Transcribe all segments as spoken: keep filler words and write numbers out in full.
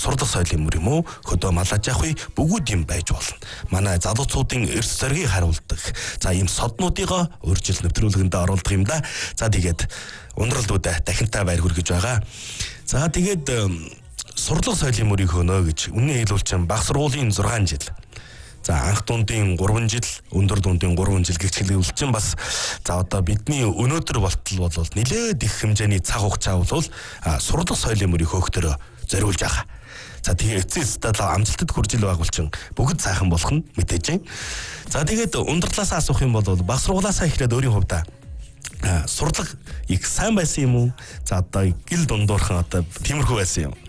сурдаг соёлын мөр юм уу? Хөдөө малаж явах бүгд юм байж болно. Манай залуучуудын эрс зоригийг харуулдаг. За ийм соднуудыгоо урьдчил нэвтрүүлгэндээ оруулдаг юм да. За тэгээд ундралдуудаа дахинтай баяр хүргэж байгаа. За тэгээд сурдлага соёлын мөрийг хөнөө гэж үнэн хэлүүлчин баг сургуулийн зургаан жил. За анх дундын гурван жил, өндөр дундын гурван жил гэж хэлүүлчин бас за одоо бидний өнөөдөр болтол бол нэлээд их хэмжээний цаг хугацаа бол сурдлага соёлын мөрийг хөөхтөрөө зориулж байгаа. За тэгээ эцэс стадаа амжилтад хүрж ил байгуулчин бүгд сайхан болох нь мэдээж байна. За тэгээд ундралаасаа асуух юм бол баг сургуулаасаа эхлээд өөрийн хувьдаа сурдлага их сайн байсан юм уу? За одоо гил дундуурхан одоо тиймэрхүү байсан юм.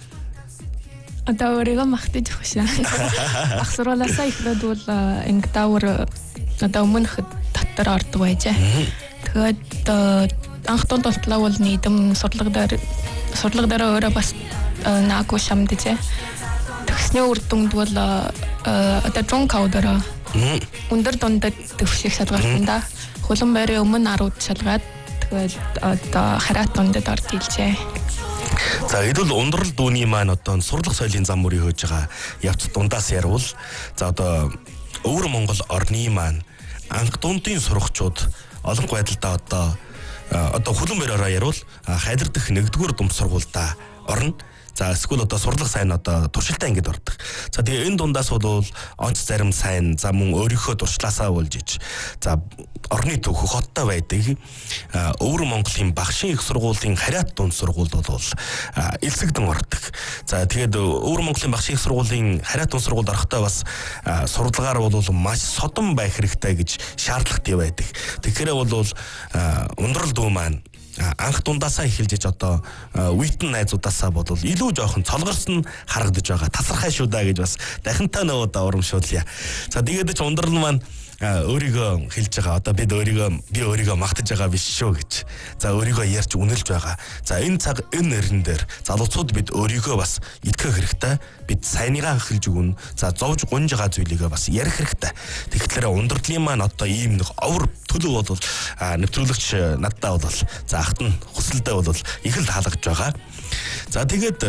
Одоо өөрийгөө магтаж өгсөн. Ах сургуулаасаа эхлээд бол ингэ даавар одоо өмнөх дотор ордог байжээ. Тэгээд анх тунд болтлоо бол нийтэм сурлагаар сурлагаараа өөрөө бас наагүй шамдажээ. Тэгснээ үр дүнд бол одоо дрон каудера өндөр дундад төвших шалгалтанда хулан байрын өмнө арууд шалгаад тэгээд одоо хараат дундад орж илжээ. За хэдүүл ундрал дүүний маань одоо сурлах соёлын зам мөрийг хөөж байгаа явц дундаас ярил. За одоо өвөр Монгол орны маань анх дундын сурагчид олон байдалтай одоо одоо хулан байраараа ярил хайдар дэх нэгдүгээр дунд сургуультай орно. За эсвэл одоо сурлах сайн одоо туршилтаа ингэж ордог. За тэгээ энэ дундаас бол онц зарим сайн за мөн өөрийнхөө туршлаасаа болж иж. За орны төвх хоттой байдаг. Өвөр Монголын багшийн их сургуулийн хариат дунд сургуульд бол элсэгдэн ордог. За тэгээд өвөр Монголын багшийн их сургуулийн хариат дунд сургуульд орохдоо бас сурлагаар бол маш содон байх хэрэгтэй гэж шаардлагатай байдаг. Тэгэхээр бол ундрал дүү маань анх дундаасаа эхэлж иж одоо үейтэн найзуудаасаа бодвол илүү жоохон цолгорсон харагдаж байгаа. Тасархай шүү даа гэж бас дахинтаа нөгөө урамшуулъя. За тэгээд ч ундрал маань өөрийгөө хэлж байгаа. Одоо бид өөрийгөө би өөрийгөө магтаж байгаа биш шүү гэж. За өөрийгөө ярьж үнэлж байгаа. За энэ цаг энэ нэрэн дээр залуучууд бид өөрийгөө бас итгэх хэрэгтэй. Бид сайныгаа хэлж өгнө. За зовж гунж байгаа зүйлийгээ бас ярих хэрэгтэй. Тэгэхээр ундралын маань одоо ийм нэг овор төлөв бол нэвтрүүлэгч надтай бол за ахт нь хүсэлдээ бол их л хаалгаж байгаа. За тэгээд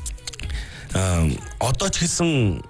одоо ч гэсэн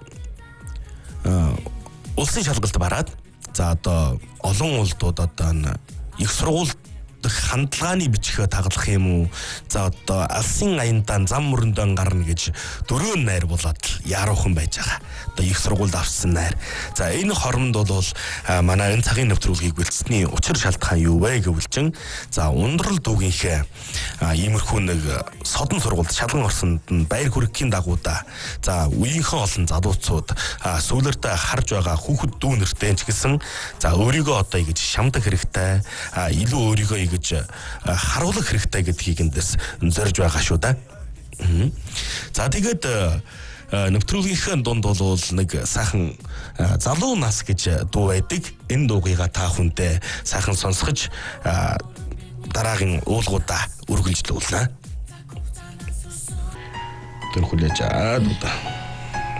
улсын шалгалт бараад за одоо олон улсууд одоо их сургууль хандлагын бичгээ таглах юм уу? За одоо алсын аяндаа зам мөрөндөө гарна гэж дөрөв найр болоод яруухан байж байгаа. Одоо их сургуульд авсан найр. За энэ хормонд бол манай энэ цагийн нэвтрүүлгийг бэлдсэний учир шалтгаан юу вэ гэвэл за ундрал дүүгийнхээ иймэрхүү нэг содон сургуульд шалган орсонд нь баяр хүргэхийн дагуудаа за үеийнхэн олон залуучууд сүүлэрт харж байгаа хүүхэд дүү нэртэй ч гэсэн за өөрийгөө одоо ингэж шамдаг хэрэгтэй илүү өөрийгөө гэж харуулах хэрэгтэй гэдгийг эндээс зорж байгаа шүү да. За тэгээд нэвтрүүлгийнхээ дунд бол нэг сайхан залуу нас гэж дуу байдаг. Энэ дуугийга та хүнтэй сайхан сонсгож дараагийн уулгуудаа үргэлжлүүлнэ. Тэр хүлээж аа дуу.